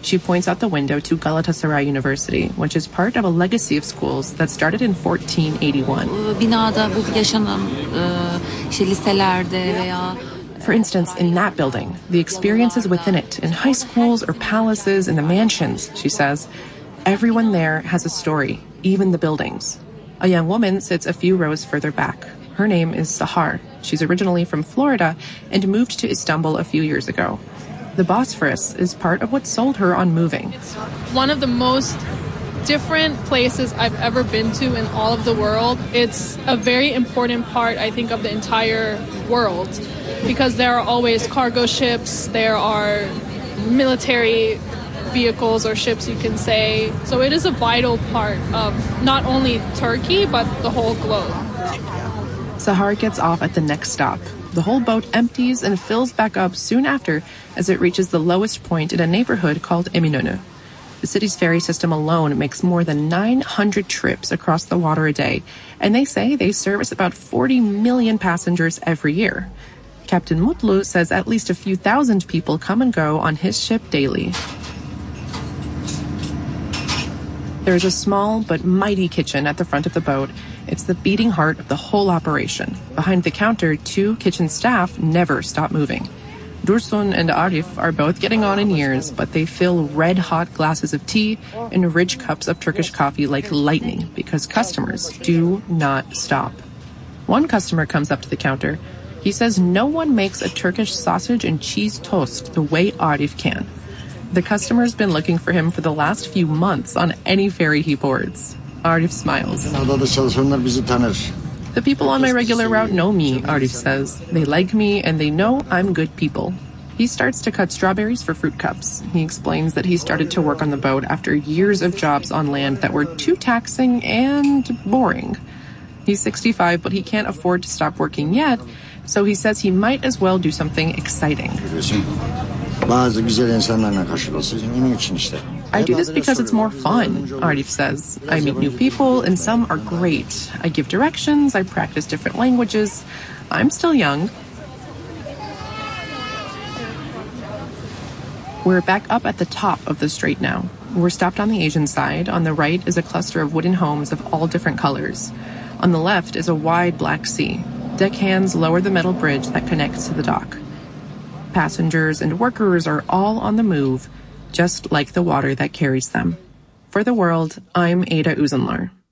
She points out the window to Galatasaray University, which is part of a legacy of schools that started in 1481. For instance, in that building, the experiences within it, in high schools or palaces, in the mansions, she says, everyone there has a story, even the buildings. A young woman sits a few rows further back. Her name is Sahar. She's originally from Florida and moved to Istanbul a few years ago. The Bosphorus is part of what sold her on moving. It's one of the most different places I've ever been to in all of the world. It's a very important part, I think, of the entire world because there are always cargo ships, there are military vehicles or ships, you can say. So it is a vital part of not only Turkey, but the whole globe. Sahar gets off at the next stop. The whole boat empties and fills back up soon after as it reaches the lowest point in a neighborhood called Eminönü. The city's ferry system alone makes more than 900 trips across the water a day, and they say they service about 40 million passengers every year. Captain Mutlu says at least a few thousand people come and go on his ship daily. There's a small but mighty kitchen at the front of the boat. It's the beating heart of the whole operation. Behind the counter, 2 kitchen staff never stop moving. Dursun and Arif are both getting on in years, but they fill red-hot glasses of tea and rich cups of Turkish coffee like lightning because customers do not stop. One customer comes up to the counter. He says no one makes a Turkish sausage and cheese toast the way Arif can. The customer's been looking for him for the last few months on any ferry he boards. Arif smiles. The people on my regular route know me, Arif says. They like me and they know I'm good people. He starts to cut strawberries for fruit cups. He explains that he started to work on the boat after years of jobs on land that were too taxing and boring. He's 65, but he can't afford to stop working yet, so he says he might as well do something exciting. I do this because it's more fun, Arif says. I meet new people, and some are great. I give directions, I practice different languages. I'm still young. We're back up at the top of the strait now. We're stopped on the Asian side. On the right is a cluster of wooden homes of all different colors. On the left is a wide black sea. Deckhands lower the metal bridge that connects to the dock. Passengers and workers are all on the move, just like the water that carries them. For The World, I'm Ada Uzunlar.